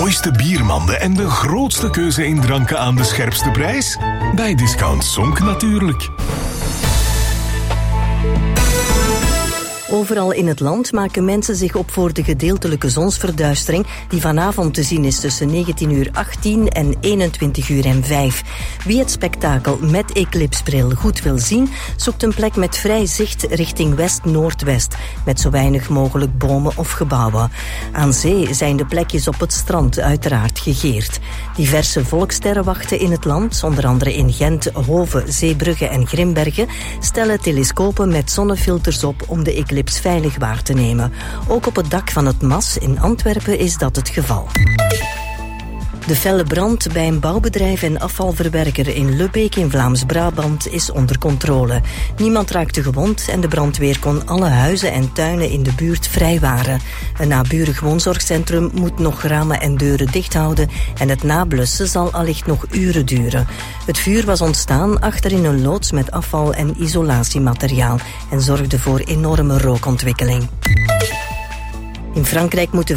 mooiste biermanden en de grootste keuze in dranken aan de scherpste prijs? Bij Discount Sonk natuurlijk. Overal in het land maken mensen zich op voor de gedeeltelijke zonsverduistering die vanavond te zien is tussen 19:18 en 21:05. Wie het spektakel met eclipsbril goed wil zien, zoekt een plek met vrij zicht richting west-noordwest, met zo weinig mogelijk bomen of gebouwen. Aan zee zijn de plekjes op het strand uiteraard gegeerd. Diverse volkssterren wachten in het land, onder andere in Gent, Hoven, Zeebrugge en Grimbergen, stellen telescopen met zonnefilters op om de eclips veilig waar te nemen. Ook op het dak van het MAS in Antwerpen is dat het geval. De felle brand bij een bouwbedrijf en afvalverwerker in Lubbeek in Vlaams-Brabant is onder controle. Niemand raakte gewond en de brandweer kon alle huizen en tuinen in de buurt vrijwaren. Een naburig woonzorgcentrum moet nog ramen en deuren dicht houden en het nablussen zal allicht nog uren duren. Het vuur was ontstaan achterin een loods met afval en isolatiemateriaal en zorgde voor enorme rookontwikkeling. In Frankrijk moeten